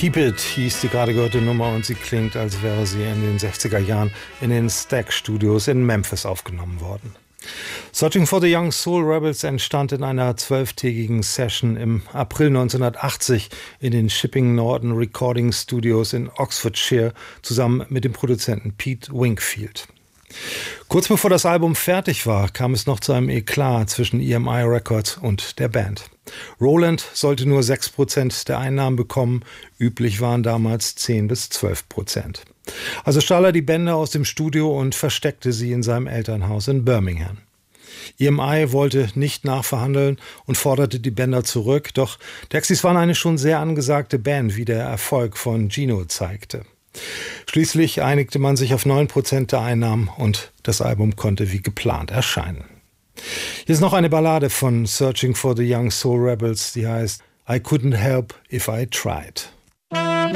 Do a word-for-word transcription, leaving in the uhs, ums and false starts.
Keep It hieß die gerade gehörte Nummer und sie klingt, als wäre sie in den sechziger Jahren in den Stax Studios in Memphis aufgenommen worden. Searching for the Young Soul Rebels entstand in einer zwölftägigen Session im April neunzehnhundertachtzig in den Shipping Norton Recording Studios in Oxfordshire zusammen mit dem Produzenten Pete Wingfield. Kurz bevor das Album fertig war, kam es noch zu einem Eklat zwischen E M I Records und der Band. Roland sollte nur sechs Prozent der Einnahmen bekommen, üblich waren damals zehn bis zwölf Prozent. Also stahl er die Bänder aus dem Studio und versteckte sie in seinem Elternhaus in Birmingham. E M I wollte nicht nachverhandeln und forderte die Bänder zurück, doch Dexys waren eine schon sehr angesagte Band, wie der Erfolg von Gino zeigte. Schließlich einigte man sich auf neun Prozent der Einnahmen und das Album konnte wie geplant erscheinen. Hier ist noch eine Ballade von Searching for the Young Soul Rebels, die heißt I Couldn't Help If I Tried.